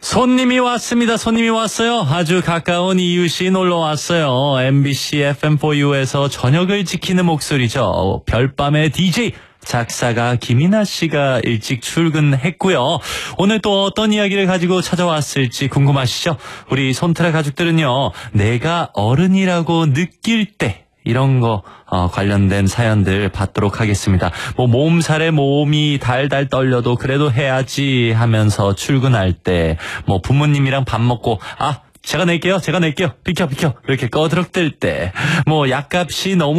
손님이 왔습니다. 손님이 왔어요. 아주 가까운 이웃이 놀러 왔어요. MBC FM4U에서 저녁을 지키는 목소리죠. 별밤의 DJ 작사가 김이나 씨가 일찍 출근했고요. 오늘 또 어떤 이야기를 가지고 찾아왔을지 궁금하시죠? 우리 손트라 가족들은요, 내가 어른이라고 느낄 때 이런 거 관련된 사연들 받도록 하겠습니다. 몸살에 몸이 달달 떨려도 그래도 해야지 하면서 출근할 때, 부모님이랑 밥 먹고 제가 낼게요 비켜 이렇게 꺼드럭댈 때, 약값이 너무